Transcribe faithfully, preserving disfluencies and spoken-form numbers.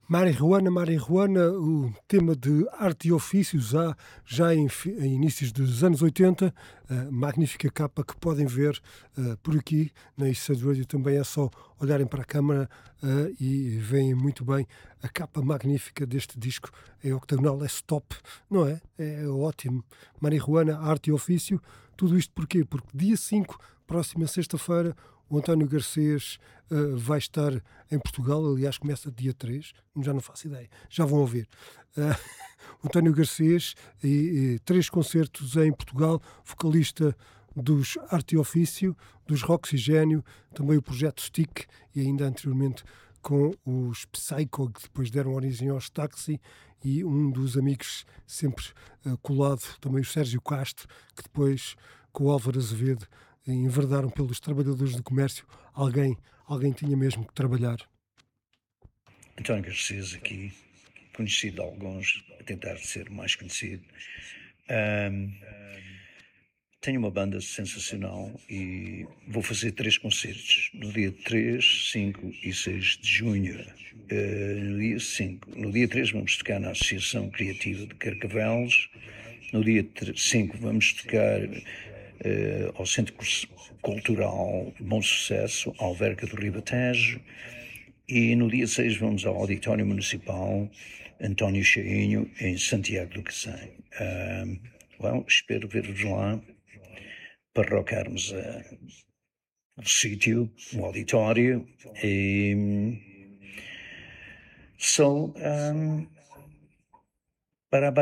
Marihuana, Marihuana, o tema de arte e ofícios, há já em, fi- em inícios dos anos oitenta, a magnífica capa que podem ver eh, por aqui na East Side Radio. Também é só olharem para a câmara eh, e veem muito bem a capa magnífica deste disco em octagonal. É stop, não é? É ótimo. Marihuana, arte e ofício, tudo isto porquê? Porque dia cinco, próxima sexta-feira, o António Garcês eh, vai estar em Portugal. Aliás, começa dia três, já não faço ideia, já vão ouvir. Eh, o António Garcês, e, e três concertos em Portugal, vocalista dos Arte e Ofício, dos Roxigénio, também o projeto Stick e ainda anteriormente com os Psycho, que depois deram origem aos Taxi, e um dos amigos sempre eh, colado, também o Sérgio Castro, que depois com o Álvaro Azevedo enverdaram pelos trabalhadores do comércio. Alguém, alguém tinha mesmo que trabalhar. António Garcês aqui, conhecido de alguns, a tentar ser mais conhecido. Ahm, tenho uma banda sensacional e vou fazer três concertos, no dia três, cinco e seis de junho. Eh, no dia cinco, no dia três vamos tocar na Associação Criativa de Carcavelos, no dia cinco vamos tocar eh, ao Centro Cultural Bom Sucesso, Alverca do Ribatejo, e no dia seis vamos ao Auditório Municipal António Cheinho, em Santiago do Cacém. Um, well, espero ver-vos lá para rocarmos a, o sítio, o auditório. E, so, um, para